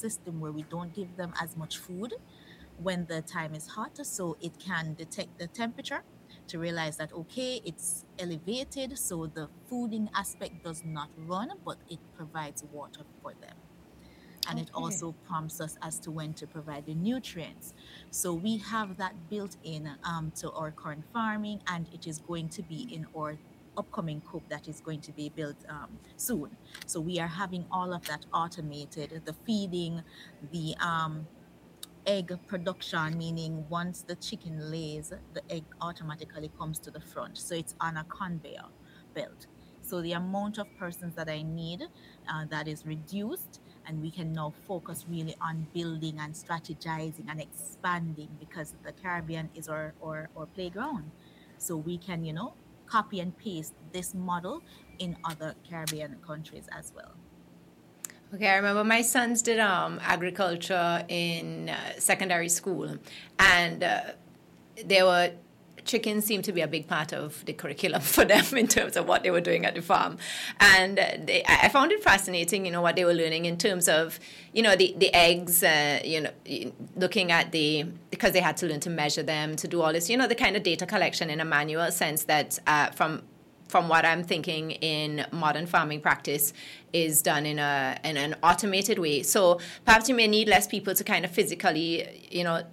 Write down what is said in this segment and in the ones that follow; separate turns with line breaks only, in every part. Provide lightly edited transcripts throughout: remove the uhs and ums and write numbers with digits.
system where we don't give them as much food when the time is hot, so it can detect the temperature to realize that okay, it's elevated, so the fooding aspect does not run, but it provides water for them. And it
Okay.
also prompts us as to when to provide the nutrients. So we have that built in to our current farming, and it is going to be in our upcoming coop that is going to be built soon. So we are having all of that automated, the feeding, the egg production, meaning once the chicken lays, the egg automatically comes to the front. So it's on a conveyor belt. So the amount of persons that I need, that is reduced, and we can now focus really on building and strategizing and expanding, because the Caribbean is our playground. So we can, copy and paste this model in other Caribbean countries as well.
Okay, I remember my sons did agriculture in secondary school, and there were chickens seemed to be a big part of the curriculum for them in terms of what they were doing at the farm. And I found it fascinating, what they were learning in terms of, the eggs, looking at because they had to learn to measure them, to do all this, the kind of data collection in a manual sense that from what I'm thinking in modern farming practice is done in an automated way. So perhaps you may need less people to kind of physically,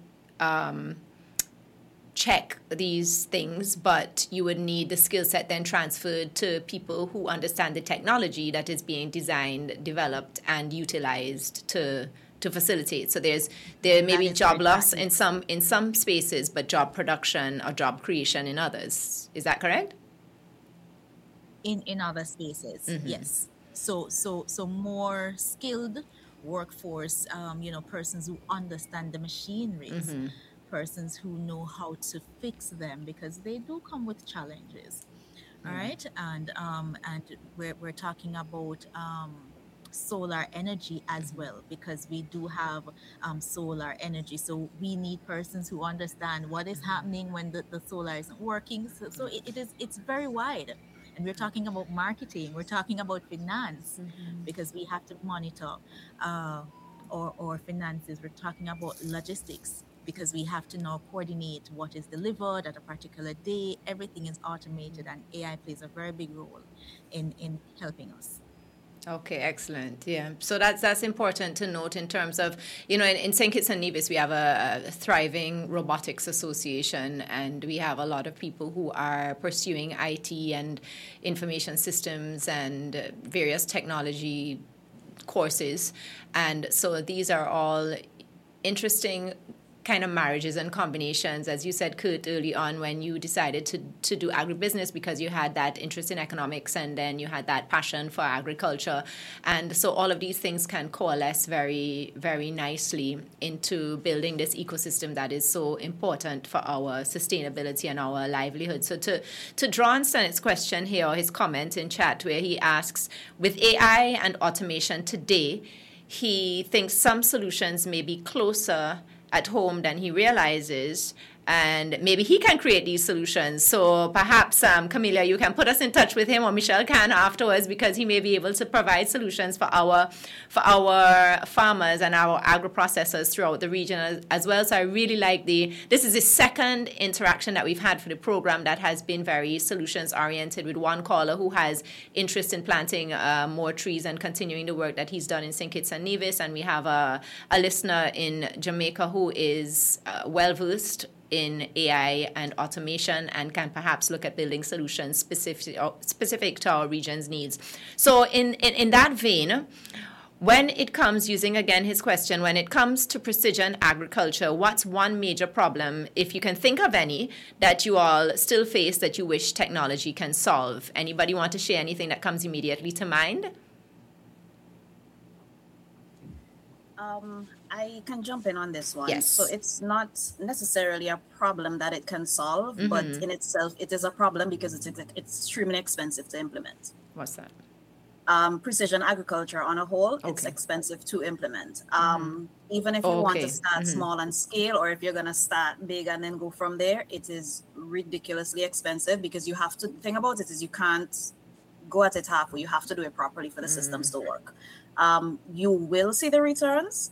check these things, but you would need the skill set then transferred to people who understand the technology that is being designed, developed, and utilized to facilitate. So there may
That
be
is very
job loss
accurate.
in some spaces, but job production or job creation in others. Is that correct?
In other spaces, yes. So more skilled workforce, persons who understand the machineries, persons who know how to fix them, because they do come with challenges. All right. And we're talking about solar energy as well, because we do have solar energy, so we need persons who understand what is happening when the solar isn't working. So it's very wide. And we're talking about marketing, we're talking about finance, because we have to monitor uh, or finances. We're talking about logistics, because we have to now coordinate what is delivered at a particular day. Everything is automated, and AI plays a very big role in helping us.
Okay, excellent. Yeah, so that's important to note in terms of in St. Kitts and Nevis we have a thriving robotics association, and we have a lot of people who are pursuing IT and information systems and various technology courses, and so these are all interesting kind of marriages and combinations, as you said, Kurt, early on when you decided to do agribusiness because you had that interest in economics and then you had that passion for agriculture. And so all of these things can coalesce very, very nicely into building this ecosystem that is so important for our sustainability and our livelihood. So to draw on Stanet's question here, or his comment in chat where he asks, with AI and automation today, he thinks some solutions may be closer at home than he realizes, and maybe he can create these solutions. So perhaps, Camilla, you can put us in touch with him, or Michelle can afterwards, because he may be able to provide solutions for our farmers and our agro-processors throughout the region as well. So I really like this is the second interaction that we've had for the program that has been very solutions oriented, with one caller who has interest in planting more trees and continuing the work that he's done in St. Kitts and Nevis, and we have a listener in Jamaica who is well versed in AI and automation and can perhaps look at building solutions specific to our region's needs. So in that vein, when it comes, using again his question, when it comes to precision agriculture, what's one major problem, if you can think of any, that you all still face that you wish technology can solve? Anybody want to share anything that comes immediately to mind?
I can jump in on this one. So
Yes.
it's not necessarily a problem that it can solve, but in itself, it is a problem because it's extremely expensive to implement.
What's that?
Precision agriculture on a whole, it's
Okay.
expensive to implement. Even if you want to
Okay.
start small and scale, or if you're going to start big and then go from there, it is ridiculously expensive, because you have to, the thing about it is you can't go at it halfway. You have to do it properly for the systems to work. You will see the returns,